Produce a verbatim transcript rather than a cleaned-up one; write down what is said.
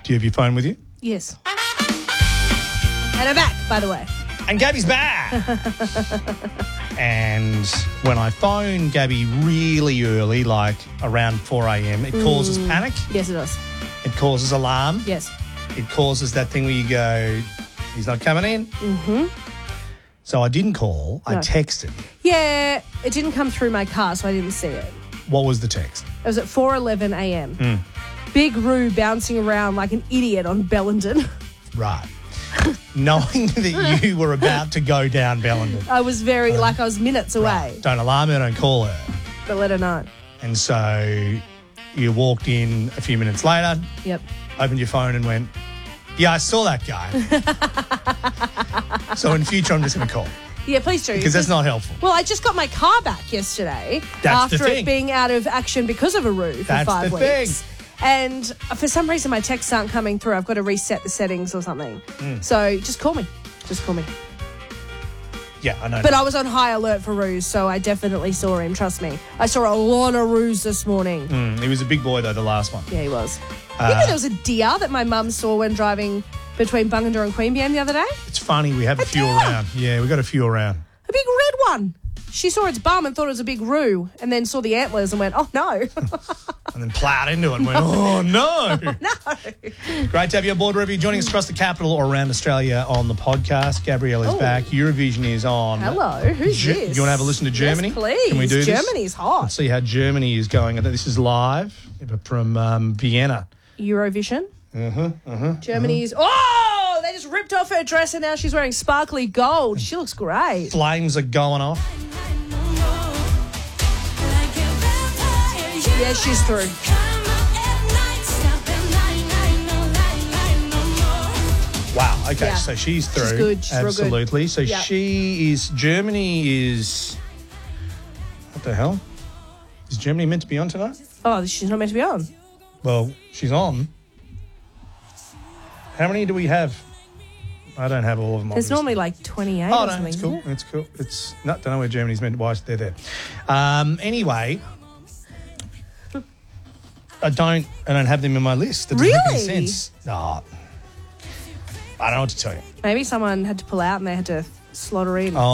Do you have your phone with you? Yes. And I'm back, by the way. And Gabby's back. And when I phone Gabby really early, like around four a.m, it causes Mm. panic. Yes, it does. It causes alarm. Yes. It causes that thing where you go, he's not coming in. Mm-hmm. So I didn't call. I No. texted. Yeah, it didn't come through my car, so I didn't see it. What was the text? It was at four eleven a.m. Mm. Big Roo bouncing around like an idiot on Bellenden. Right. Knowing that you were about to go down Bellenden. I was very, like I was minutes away. Right. Don't alarm her, don't call her. But let her know. And so you walked in a few minutes later, Yep. opened your phone and went, yeah, I saw that guy. So in future, I'm just going to call. Yeah, please do. Because that's not helpful. Well, I just got my car back yesterday That's the after thing. it being out of action because of a roo for That's five the weeks. thing. And for some reason, my texts aren't coming through. I've got to reset the settings or something. Mm. So just call me. Just call me. Yeah, I know. But I was on high alert for roos, so I definitely saw him. Trust me. I saw a lot of roos this morning. Mm, he was a big boy, though, the last one. Yeah, he was. Uh, you know there was a deer that my mum saw when driving between Bungendore and Queanbeyan the other day? It's funny, we have a, A few deer. around. Yeah, we got a few around. A big red one. She saw its bum and thought it was a big roo, and then saw the antlers and went, oh, no. And then plowed into it and went, oh, no. No. Great to have you on board, wherever you're joining us across the capital or around Australia on the podcast. Gabrielle is Oh. back. Eurovision is on. Hello, who's Ge- this? You want to have a listen to Germany? Yes, please. Can we do this? Germany's hot. Let's see how Germany is going. I think This is live from um, Vienna. Eurovision. Uh-huh, uh-huh. Germany's... Oh, they just ripped off her dress and now she's wearing sparkly gold. She looks great. Flames are going off. Yeah, she's through. Wow. Okay, Yeah. so she's through. She's good. She's real good. Absolutely. So Yeah. she is. Germany is. What the hell? Is Germany meant to be on tonight? Oh, she's not meant to be on. Well, she's on. How many do we have? I don't have all of them. There's obviously. normally like twenty-eight Oh or no, something. it's isn't cool. there? It's cool. It's not. Don't know where Germany's meant. Why they're there. Um. Anyway. I don't. I don't have them in my list. That doesn't make any Really? sense. No. I don't know what to tell you. Maybe someone had to pull out and they had to slaughter in. Oh,